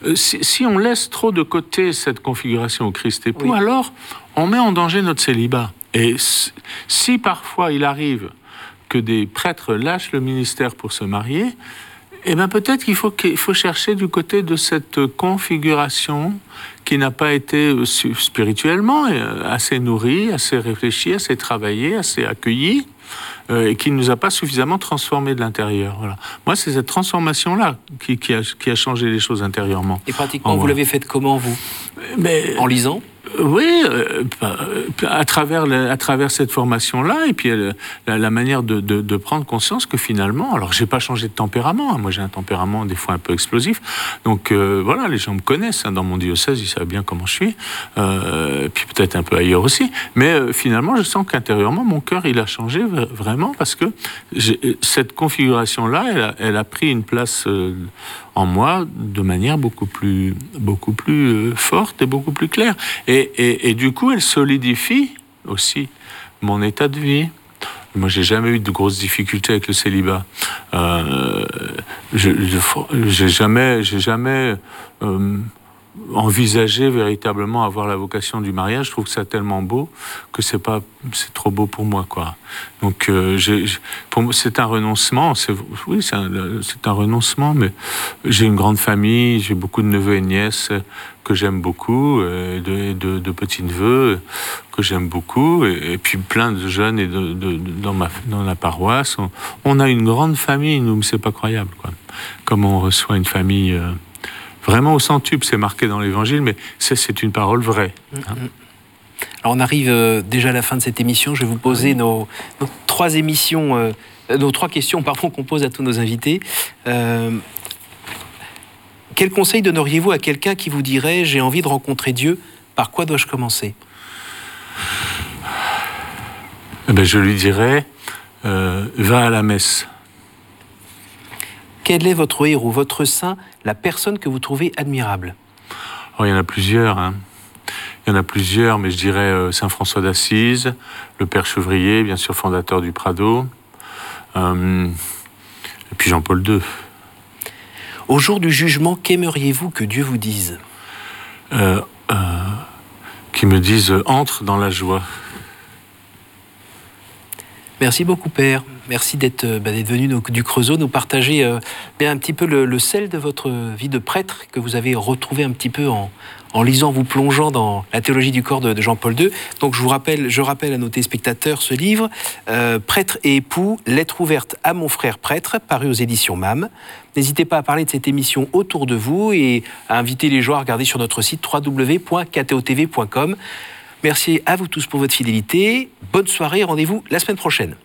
si on laisse trop de côté cette configuration au Christ époux, alors on met en danger notre célibat. Et si parfois il arrive que des prêtres lâchent le ministère pour se marier, eh bien peut-être qu'il faut chercher du côté de cette configuration qui n'a pas été spirituellement assez nourrie, assez réfléchie, assez travaillée, assez accueillie, et qui ne nous a pas suffisamment transformés de l'intérieur. Voilà. Moi, c'est cette transformation-là qui a changé les choses intérieurement. Et pratiquement, vous l'avez faite comment, vous ? En lisant ? Oui, à travers cette formation-là, et puis la manière de prendre conscience que finalement, alors j'ai pas changé de tempérament, hein, moi j'ai un tempérament des fois un peu explosif, donc voilà, les gens me connaissent, hein, dans mon diocèse, ils savent bien comment je suis, puis peut-être un peu ailleurs aussi, mais finalement je sens qu'intérieurement mon cœur il a changé vraiment parce que cette configuration-là, elle a pris une place en moi de manière beaucoup plus forte et beaucoup plus claire. Et du coup, elle solidifie aussi mon état de vie. Moi, j'ai jamais eu de grosses difficultés avec le célibat. J'ai jamais envisagé véritablement avoir la vocation du mariage. Je trouve que c'est tellement beau que c'est trop beau pour moi, quoi. Donc, pour moi, c'est un renoncement. C'est un renoncement, mais j'ai une grande famille, j'ai beaucoup de neveux et de nièces que j'aime beaucoup, de petits-neveux que j'aime beaucoup, et puis plein de jeunes et dans la paroisse. On a une grande famille, nous, mais c'est pas croyable, quoi. Comme on reçoit une famille... Vraiment au centuple, c'est marqué dans l'Évangile, mais c'est une parole vraie. Hein. Alors on arrive déjà à la fin de cette émission. Je vais vous poser nos trois questions qu'on pose à tous nos invités. Quel conseil donneriez-vous à quelqu'un qui vous dirait « J'ai envie de rencontrer Dieu, par quoi dois-je commencer ?» Je lui dirais « Va à la messe ». Quel est votre héros, votre saint, la personne que vous trouvez admirable ? Il y en a plusieurs. Hein. Il y en a plusieurs, mais je dirais Saint François d'Assise, le Père Chevrier, bien sûr fondateur du Prado, et puis Jean-Paul II. Au jour du jugement, qu'aimeriez-vous que Dieu vous dise ? Qu'il me dise « Entre dans la joie ». Merci beaucoup, Père. Merci d'être venu du Creusot, nous partager un petit peu le sel de votre vie de prêtre que vous avez retrouvé un petit peu en lisant, vous plongeant dans la théologie du corps de Jean-Paul II. Donc je rappelle à nos téléspectateurs ce livre, Prêtre et époux, lettre ouverte à mon frère prêtre, paru aux éditions MAM. N'hésitez pas à parler de cette émission autour de vous et à inviter les gens à regarder sur notre site www.ktotv.com. Merci à vous tous pour votre fidélité. Bonne soirée, rendez-vous la semaine prochaine.